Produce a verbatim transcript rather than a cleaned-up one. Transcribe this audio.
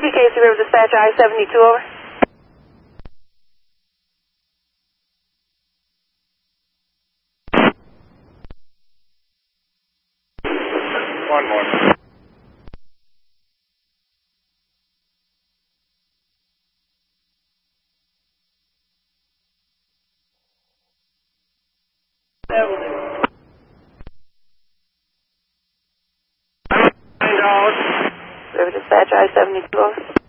P K C River Dispatch I seventy-two, over. One more. River Dispatch I seventy-two, over.